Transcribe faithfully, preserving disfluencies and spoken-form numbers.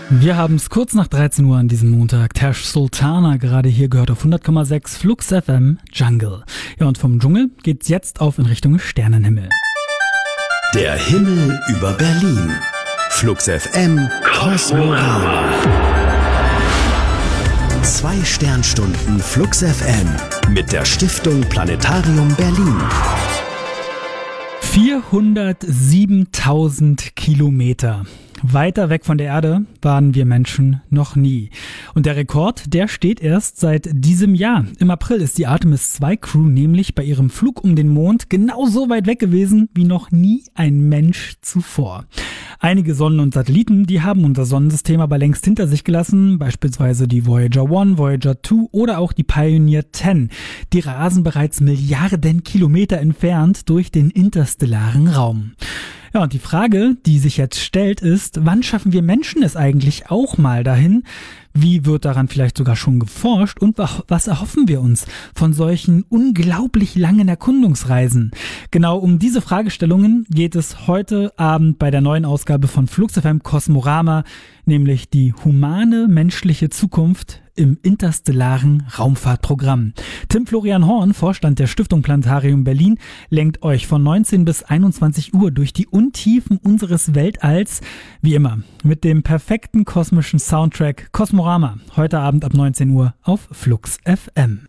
Wir haben es kurz nach dreizehn Uhr an diesem Montag. Tash Sultana gerade hier gehört auf hundert Komma sechs Flux F M Jungle. Ja, und vom Dschungel geht's jetzt auf in Richtung Sternenhimmel. Der Himmel über Berlin. Flux F M Kosmorama. Zwei Sternstunden Flux F M mit der Stiftung Planetarium Berlin. vierhundertsiebentausend Kilometer. Weiter weg von der Erde waren wir Menschen noch nie. Und der Rekord, der steht erst seit diesem Jahr. Im April ist die Artemis zwei Crew nämlich bei ihrem Flug um den Mond genauso weit weg gewesen wie noch nie ein Mensch zuvor. Einige Sonnen und Satelliten, die haben unser Sonnensystem aber längst hinter sich gelassen, beispielsweise die Voyager eins, Voyager zwei oder auch die Pioneer zehn. Die rasen bereits Milliarden Kilometer entfernt durch den interstellaren Raum. Ja, und die Frage, die sich jetzt stellt, ist, wann schaffen wir Menschen es eigentlich auch mal dahin? Wie wird daran vielleicht sogar schon geforscht? Und was erhoffen wir uns von solchen unglaublich langen Erkundungsreisen? Genau um diese Fragestellungen geht es heute Abend bei der neuen Ausgabe von Flux F M Kosmorama, nämlich die humane menschliche Zukunft im interstellaren Raumfahrtprogramm. Tim Florian Horn, Vorstand der Stiftung Planetarium Berlin, lenkt euch von neunzehn bis einundzwanzig Uhr durch die Untiefen unseres Weltalls, wie immer, mit dem perfekten kosmischen Soundtrack Kosmorama, heute Abend ab neunzehn Uhr auf Flux F M.